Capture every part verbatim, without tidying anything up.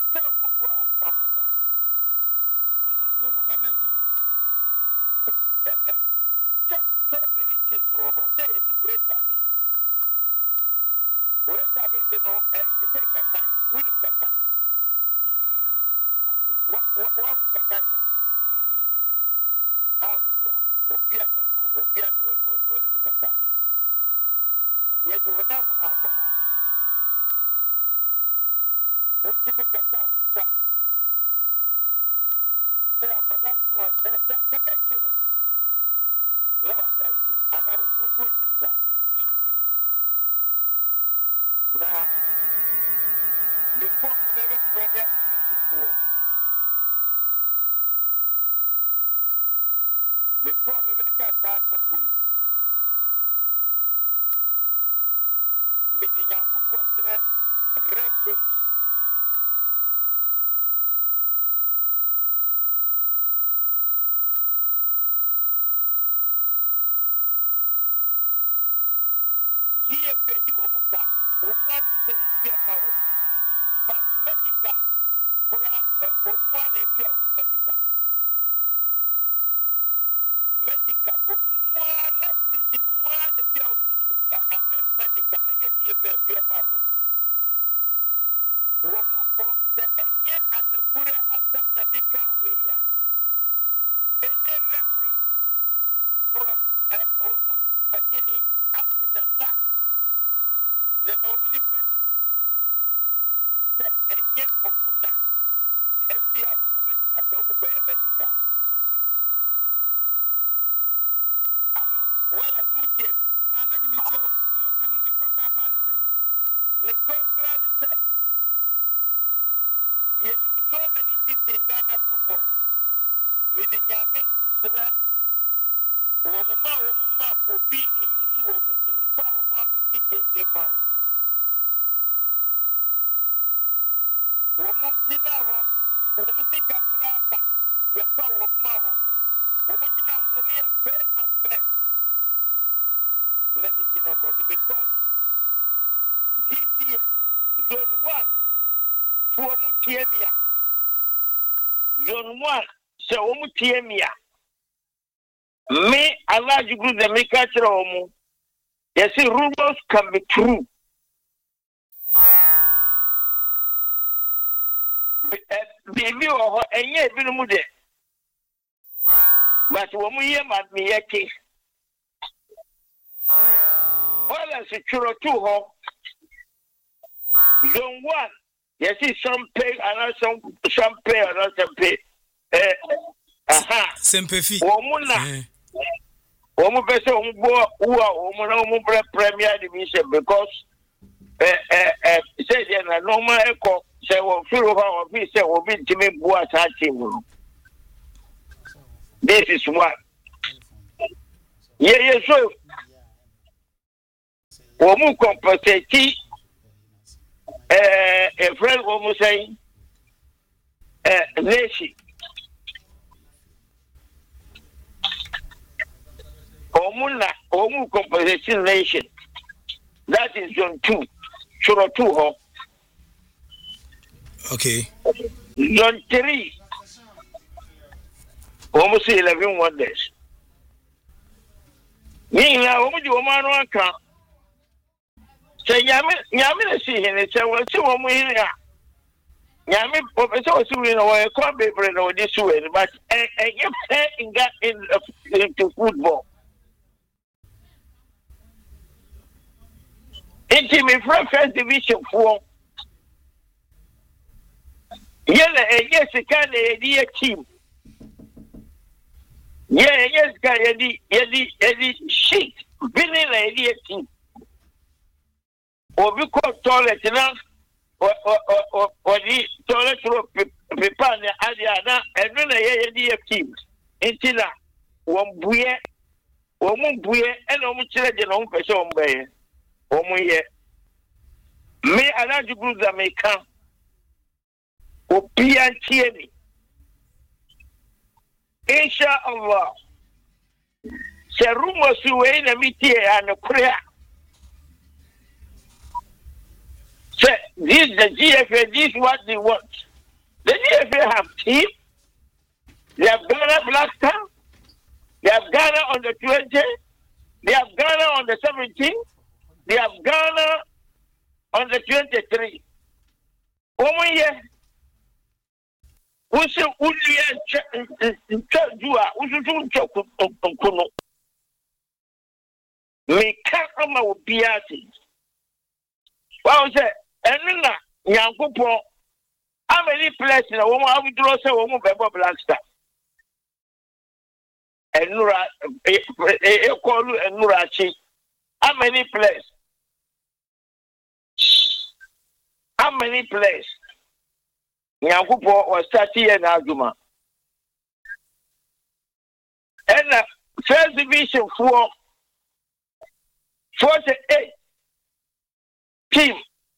so mu bo o mu ho bai I'm going to come in so. So many things so say it to wait at me. Wait at me say no eh to take a kai win him kai. What what what kai da? Ah no kai. Ah wo obiano obiano won him kai. Ye do na ho na akoda. Wonti me kata wonsa. Eh akoda so eh kaka kilo. No, I tell you, and I will win inside. Now, before we never Premier Division four, before we make a start some way, meaning young football referees. Because this year, zone one, for Mutia, zone one, so Mutia, me, I like you good the make catch home. Yes, rumors can be true. Baby, or any bit of it. But when we hear my me, well, as a churro two home. Zone one, yes, it's some pay, and some some pay, and some pay. Eh, aha. Sympathy. Womuna. Womu pese womu uwa womu na womu bre Premier Division because eh eh eh say there na normal echo say wo feel over wo be say wo be ntimi bua sa team. This is what. Yeah, yeah, so womu compensate eh a friend womu say eh nation. Omuna, Omu Compensation Nation. That is zone two. Churo two ho. Okay. Zone three. Omu see eleven wonders. Nina Omu do Omano Aka. Say Yami Yami see him, say well see Omu here. Yami Professor was doing a club paper or this way, but I get paid in that in into football. Into me from first division four. Yella, yes, a kind of a team. Yeah, yes, guy, Eddie, Eddie, Eddie, shit, vanilla idea team. Or we call toilet enough, or or or the toilet rope, Pipana, Adiana, and then a idea team. Until now, one buoy, one buoy, and almost children on person by. Omuye me alaji groups that may come opia tieni inshallah se rumors we na mitie and prayer say this the G F A this what they want The D F A have team. They have Ghana Black Star. They have Ghana on the twenty. They have Ghana on the seventeen. They have Ghana on the twenty-three. One year. Who's the Ulia Chadua? Who's the Chokuno? Me Kakama will be at it. Well, say, and then, Yankupo, how many places in a woman have we draw a woman by Black Star? And Nura, a call and Nurachi. How many places? How many places? Yankupo was thirty years argument. And uh, first division for forty-eight team,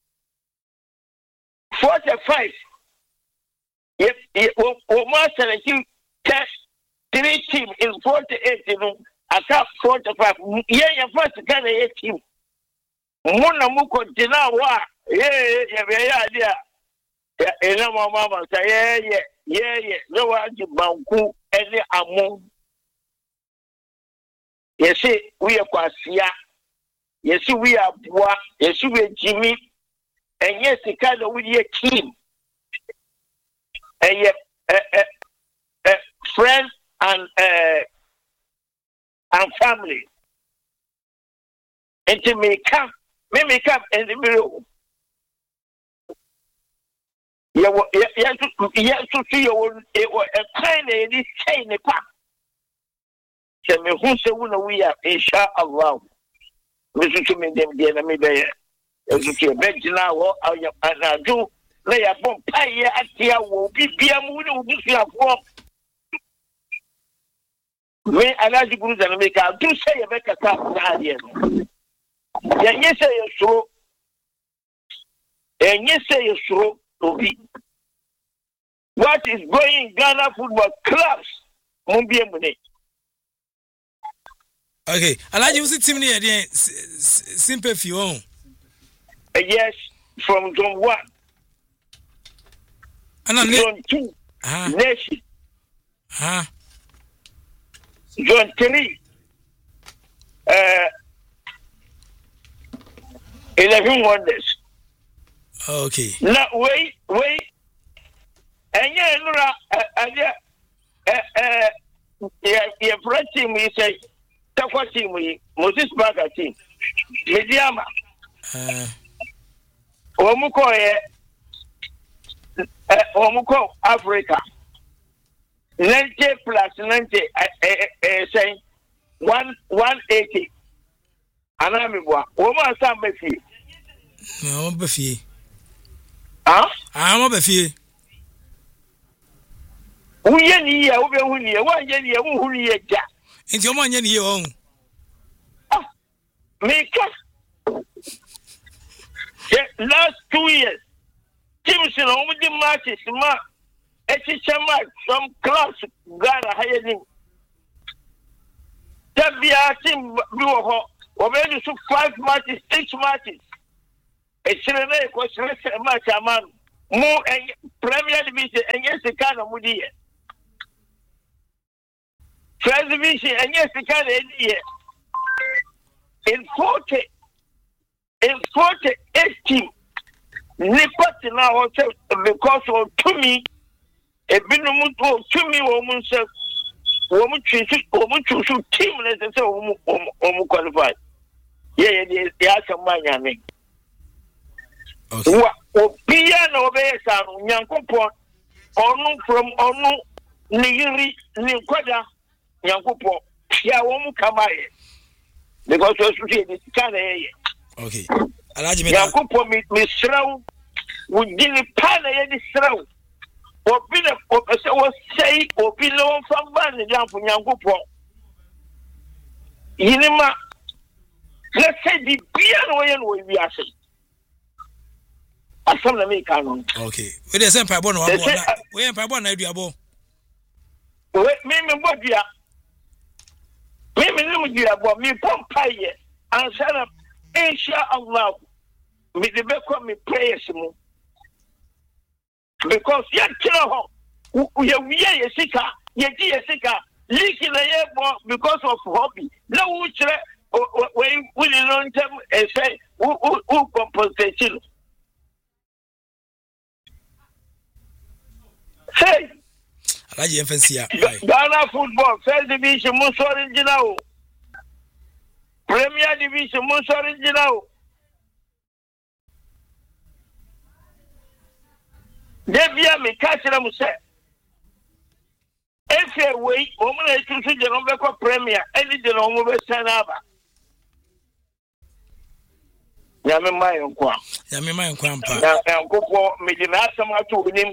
forty-five. If it was selecting three team in forty-eight, you know, I got forty-five. Yeah, your first kind of eight team. Muna muko dina wa, yeah, yeah, yeah, yeah. Yeah, and my mama say, yeah, yeah, yeah, yeah. No one to banku any among. You see, we are Kwasia. You see, we are Bois. You see, we are Jimmy. And yes, the kind of we are team. And yet, uh, uh, uh, friends and uh, and family. And to me come, me me come in the middle. Yeah, yeah, yeah, to see you a kind of this chain of pop. Tell me who say we are, inshallah. Listen to me, them, the enemy there. As you see, beg now, and I do lay a bomb pie at the hour, be a moon, will be a form. When I like to go to America, I do say a better car. Yes, you're true. And yes, you're true. What is going in Ghana football clubs? Okay, I like you see team near the simple few. Yes, from zone one. And on zone two, ah, nation. Ah, zone three, uh, eleven wonders. Okay. Now wait, wait. And yeah, Nura, uh, uh, uh, yeah, yeah, first team we say, second team we Moses Baga team, Mediama. Uh. Omuko eh, Omuko Africa. Ninety plus ninety, eh, eh, saying one one eighty. Anamibwa. Woman Sam Befi. No, Befi. Ah? I'm a Befi. Who yen ye, who ye, one yen ye, who ye, Jack. It's your man, your own. Ah, make up. Last two years, teams in all the matches, mark, a teacher mark from class, Ghana hiring. That be our team, blew already took five matches, six matches. It's a match, a man. More Premier Division, and yes, the kind of Moody. First Division, and yes, the kind of year. In forty, in forty-eight teams, Nipati now because of to me, a minimum to me, woman said, woman choose, woman choose team, let's say, woman qualified. Yeah, yeah, yeah, some money, I mean. Okay. Piano Besa, Yankopo, Onu from Onu, Nigiri, Nikwada, Yankopo, Yawomu Kamaye. Because you see this kind of area. Okay. Yankopo, Miss Shrow, would give a pan of this shrow. Or Pina, or say, or Pino from Band, down from Yankopo. Yinima, let's say the piano will be asking. Okay. We the same pabon no abo. We en pabon na aduabo. We me me bodia. Me me no duabo, me pompaye. Ansana insha Allah. Me de be ko me prayers mu. because you know we we are sika ye di sika leak in the air because of hobby no which we we don't say who compensation. Hey, Alaji Efensia. Ghana football first division most original. Premier division most original. Devia me catch them say. If you wait, woman is to see the number premier, any the number Sanaba. Yami my uncle. Yami my uncle. Uncle for me, the last time I told him.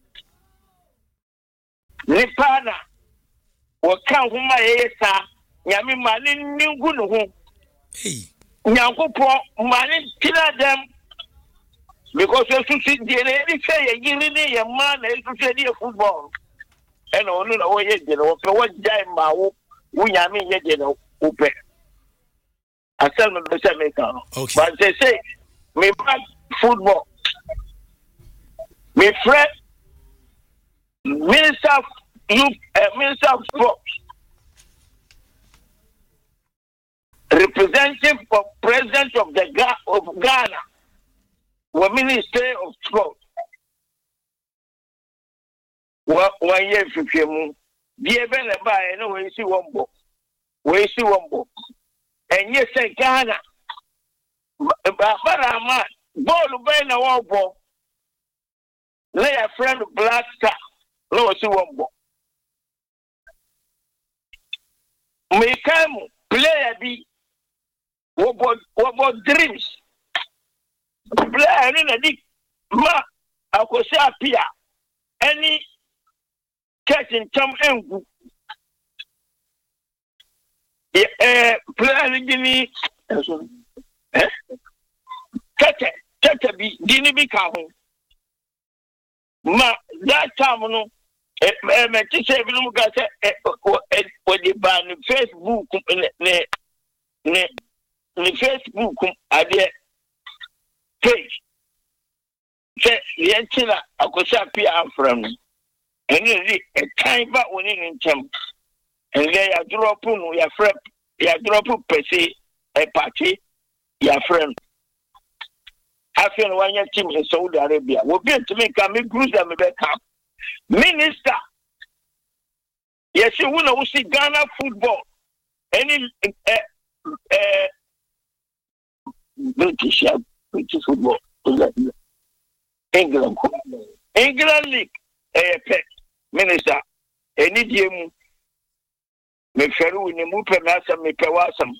Nipana, what count whom my esa, Yami Malin knew good home. Hey, Yanko Malin kill them because you should see the say a guinea a man is to say football. And only the way you know, for what time Mao, Yami Yajano, Upe. I tell them the same maker. Okay, but they say, me back football, me friend. Minister of Youth, uh, Minister of Sports, representative of President of the Ga- of Ghana, were Minister of Sports. One year for you, dear Ben, I know we see one book, we see one book, and yes, say Ghana, but I'm not. Ball Ben, a war ball. Lay a friend of Black Star. No, see one book. Me come player be what about what about dreams? Player in a dick ma I could say appear any catching some engu. Eh, player in the eh, catch catch be didn't be come ma that time no. Eh, me teacher bi no ga say eh o di ban Facebook ne ne ne Facebook ade page say yentina akosa pia amfram eni ri e kan ba woni ntem and they are drop no ya frap ya drop pese e party ya friend after one year team in Saudi Arabia we be to me come cruise am be come Minister, yes, you want to see Ghana football. Any uh, uh, British, British football, England, England League, uh, Minister. Any game, me feru ni mu pe nasa me pe wasam.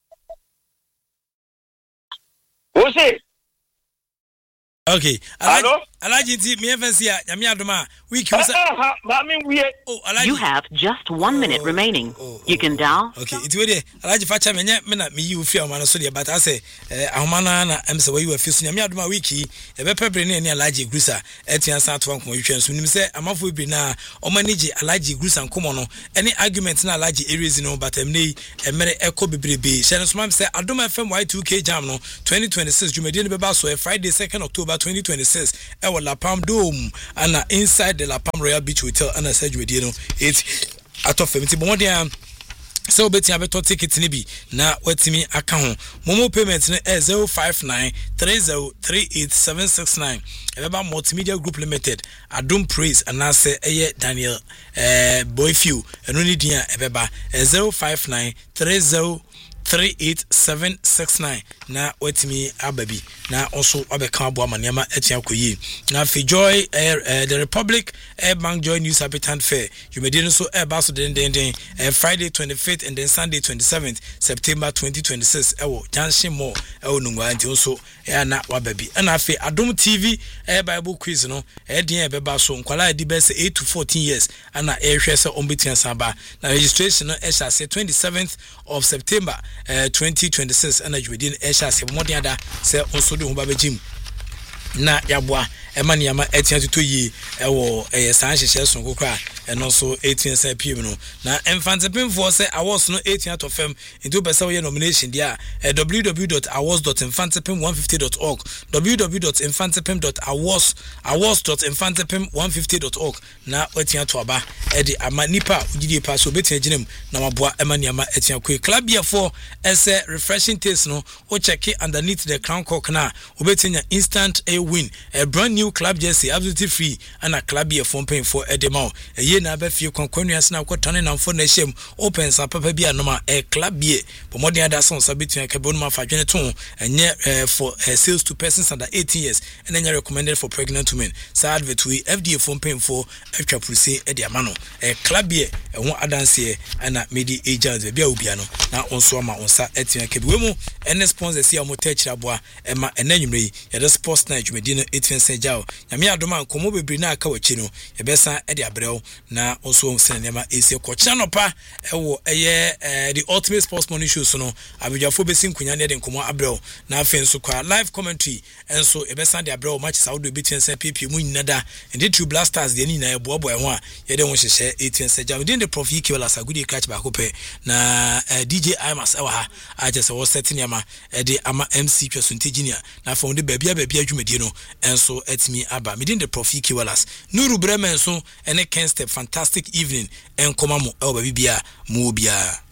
What's it? Okay. Hello? Alaji T, me Efensia, Yami Adoma. We can Oh, you have just one minute oh, remaining. Oh, oh, you can dial. Okay, it's really Alaji Facha Menya, Mena, me, you feel man, so but I say, Amana, I'm so you were facing Yami Adoma wiki, a better brain and Alaji Grusa, Etian Santwan, you can soon say, I'm off with Bina, or manage Alaji Grusa and Komono, any arguments in Alaji areas, you know, but I'm nay, and Mary Echo Bibi, Shannon Swam said, Adoma F M Y two K Jamno, twenty twenty-six, you may deal with Basso, Friday, second October twenty twenty-six, our La Palm Dome, and inside the La Palm Royal Beach Hotel, and I said, you know, it's out of seventy more than so betting a better ticket in B. Now, what's me account? Momo payments zero five nine three zero three eight seven six nine. About Multimedia Group Limited, Adum Praise, and I say, eh, Daniel, eh, Boyfew, and only dear Ebeba, zero five nine three zero three eight seven six nine. Na wetimi ababi na also abeka abo amaniama etia koyi na fi Joy Air uh, the Republic Air Bank Joy News Habitant Fair you may do so air baso den den den uh, Friday twenty-fifth and then Sunday twenty-seventh September twenty twenty-six ewo Junction Mall ewo nungwa nti also air na wababi na fi Adom T V Air Bible Quiz no air den e beba so nkwala di be say eight to fourteen years ana air hwe se ombetia samba na registration no e sha say twenty-seventh of September uh, twenty twenty-six ana you within se modern se onso de ho ba begim na yaboa e ma niama etia tuto yi e wo e san hyehyɛ so kokra and also eighteen cent P M no na Mfantepem for say awards no eighteen out of fem into person we nomination there uh, w w w dot awards dot infantepem one fifty dot org w w w dot infantepem dot awards awards dot infantepem one fifty dot org na wetia to aba e de amanipa ugidi pa so betia ginam na maboa emaniama etia kwe club here for as a refreshing taste no o check it underneath the crown cork na obetinya instant a win a brand new club jersey absolutely free and a club here for paying for edema e ye na ba fie kwankwanua na kwotane na mfo na shem open sa papa bia no ma e club here pomodin ada son sabetia ke bonu ma fa dwene to enye for uh, sales to persons under eighteen years and then recommended for pregnant women sa advert we F D A for paying for atwa police e dia mano e club here e ho adanse ana medi agents bia obia no na onso ma onsa etia ke bi mu ene sponsors ya mo techira boa e ma enanwumre yi ye the sports night medie no eighteen cent jao nyame adoma nkomo bebri na aka wachi no ye besa e dia brew na onso sinema ese ko cha no pa e wo eye the ultimate sports morning show so no abijafo besin kunya ne de nkomo abrew na afen so kwa live commentary enso e besa dia brew match Saudi between say P P mu nyinada and the two blasters de ni na e bobo e ho a ye de won hyehyɛ eighteen cent jao den the prof E K Wallace agudi catch ba ko pe na uh, D J Imas ewa ha aje se wo setting yama e de ama M C Twesunte Junior na fon de babia babia dwumadie no enso etimi aba midin the prof E K Wallace Nuru Bremen so ene Ken Step fantastic evening enkoma mo e wo babia mu obia